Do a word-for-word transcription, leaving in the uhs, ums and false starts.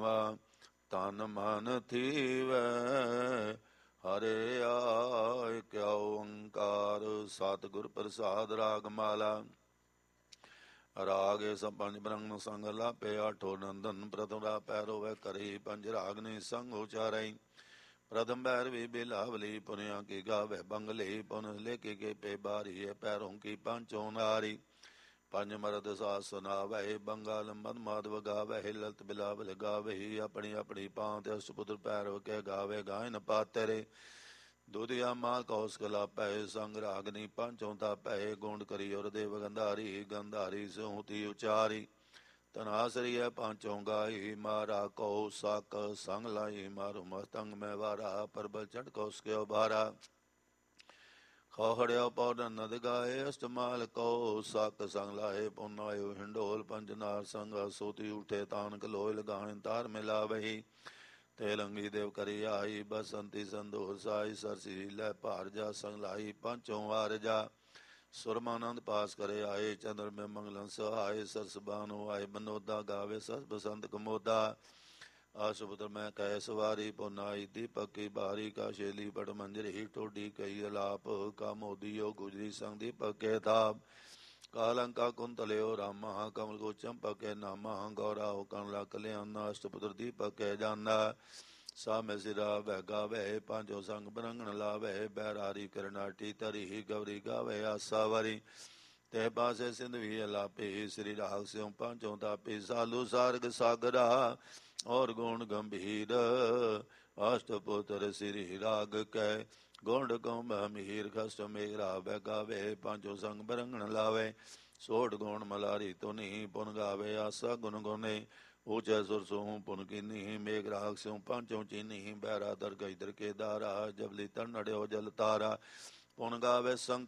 ਮੋਹਾ ਤਨ ਮਨ ਥੀਵੈ। ਹਰਿ ਆਇ ਕਿਆ ਓੰਕਾਰ ਸਤਿਗੁਰ ਪ੍ਰਸਾਦ। ਰਾਗ ਮਾਲਾ। ਰਾਗ ਸਭ ਪੰਜ ਬ੍ਰਹਮ ਸੰਗ ਲਾਪੇ ਆਠੋ ਨੰਦਨ। ਪ੍ਰਥਮ ਰਾ ਪੈਰੋ ਵੈ ਕਰੀ ਪੰਜ ਰਾਗਨੀ ਸੰਗ ਉਚਾਰਈ। ਪ੍ਰਥਮ ਭੈਰਵੀ ਬਿਲਾਵਲੀ ਪੁਨਿਆ ਕੀ ਗਾਵੇ ਬੰਗਲੀ। ਪੁਨ ਲੇਖੀ ਕੇ ਪੇ ਬਾਰੀ ਹੈ ਪੈਰੋਂ ਕੀ ਪੰਚੋ ਨਾਰੀ। ਪੰਜ ਮਰਦ ਸਾਸ ਸੁਨਾਵੈ ਬੰਗਾਲ ਮਦ ਮਾਧਵ ਗਾਵੈ। ਲਲਤ ਬਿਲਾਵਲ ਗਾਵੈ ਆਪਣੀ ਆਪਣੀ ਪਾਂਤ। ਅਸ਼ਟਪੁੱਤਰ ਭੈਰਵ ਕੇ ਗਾਵੇ ਗਾਇਨ ਪਾਤਰੇ। ਦੁਧਿਆ ਮਾਲ ਕੌਸਕ ਲਾਪੈ ਸੰਗ ਰਾਗਨੀ ਪੰਚੋਂ ਤਾਪੈ। ਗੋਂਡ ਕਰੀ ਔਰ ਦੇਵ ਗੰਧਾਰੀ ਗੰਧਾਰੀ ਸਿਉਤੀ ਉਚਾਰੀ। ਤਨਾਸਰੀ ਹੈ ਪਾਂਚੋਂ ਗਾਈ ਮਾਰਾ ਕਉ ਸਕ ਸੰਗ ਲਾਈ। ਮਾਰੂ ਮਸਤੰਗ ਮੈਂ ਵਾਰਾ ਪਰਬਲ ਚੜ ਕੌਸਕਿਓ ਬਾਰਾ। ਖੋਹੜਿਆ ਪੌਡਨ ਨਦ ਗਾਏ ਅਸ਼ਟਮਾਲ ਕਉ ਸਕ ਸੰਗ ਲਾਏ। ਪੁਨਾਇਓ ਹਿੰਡੋਲ ਪੰਜ ਨਾਰ ਸੰਗ ਸੋਤੀ ਉਠੇ ਤਾਨਕ ਲੋਇ ਲਗਾਇਨ ਤਾਰ ਮਿਲਾਵਹੀ। ਤੇਲੰਗੀ ਦੇਵ ਕਰੀ ਆਈ ਬਸੰਤੀ ਸੰਦੋਰ ਸਾਈ। ਸਰਸੀ ਲੈ ਭਾਰ ਜਾ ਸੰਗ ਲਾਈ ਪੰਚੋਂ ਵਾਰ ਜਾ। ਸੁਰਮਾਨੰਦ ਪਾਸ ਕਰੇ ਆਏ ਚੰਦਰ ਮੈਂ ਮੰਗਲਨ ਸਹਾਏ। ਸਰਸ ਬਾਨੋ ਆਏ ਬਨੋਦਾ ਗਾਵੇ ਸਸ ਬਸੰਤ ਕਮੋਦਾ। ਆਸ਼ੁਪੁਤਰ ਮੈਂ ਕਹਿ ਸਵਾਰੀ ਪੁਨਾਈ ਦੀਪਕ ਕੀ ਬਾਰੀ। ਕਾ ਸ਼ੇਲੀ ਪਟ ਮੰਜਰੀ ਟੋਡੀ ਕਈ ਅਲਾਪ। ਕਾ ਮੋਦੀਓ ਗੁਜਰੀ ਸੰਗ ਦੀਪਕ ਕੇ ਥਾਪ। ਕਾਲੰਕਾ ਕੁੰਤਲਿਓ ਰਾਮਾ ਕਮਲ ਕੋ ਚੰਪਕ ਕੇ ਨਾਮਾ। ਗੌਰਾ ਹੋ ਕਨਲਾ ਕਲਿਆਣਾ ਅਸ਼ਟਪੁਤਰ ਦੀਪਕ ਕੇ ਜਾਨਾ। ਸਾ ਮੈਂ ਸਿਰਾ ਵਹਿ ਗਾਵੇ ਪੰਜੋ ਸੰਗ ਬਰੰਗਣ ਲਾਵੇ। ਬੈਰਾਰੀ ਕਰਨਾਟੀ ਧਰੀ ਗੌਰੀ ਗਾਵੇ ਆਸਾ ਵਾਰੀ। ਤੇ ਪਾਸੇ ਸਿੰਧਵੀ ਅਲਾਪੀ ਸ੍ਰੀ ਰਾਗ ਸਿਉ ਪੰਚੋਂ ਤਾਪੀ। ਸਾਲੂ ਸਾਰਗ ਸਾਗਰਾ ਔਰ ਗੁਣ ਗੰਭੀਰ। ਅਸ਼ਟਪੁੱਤਰ ਸ੍ਰੀ ਰਾਗ ਕੈ ਗੋਂਡ ਕੌਮ ਮੀਰ। ਖਸਟ ਮੇਰਾ ਵਹਿ ਗਾਵੇ ਪੰਚੋ ਸੰਗ ਬਰੰਗਣ ਲਾਵੇ। ਸੋਠ ਗੋਣ ਮਲਾਰੀ ਤੁਨੀ ਪੁਨ ਗਾਵੇ ਆਸਾ ਗੁਣ ਗੁਨੇ। ਊਚੈ ਸੁਰ ਸੋਹੂੰ ਪੁਨ ਕੀਨੀ ਮੇਘ ਰਾਗ ਸਿਉ ਪੰਚੋਂ ਚੀਨੀ। ਬਹਿਰਾ ਦਰ ਗਈ ਦਰ ਕੇ ਦਾਰਾ ਜਬਲੀ ਤਨ ਅੜਿਓ ਜਲ ਤਾਰਾ। ਪੁਨ ਗਾਵੇ ਸੰਕ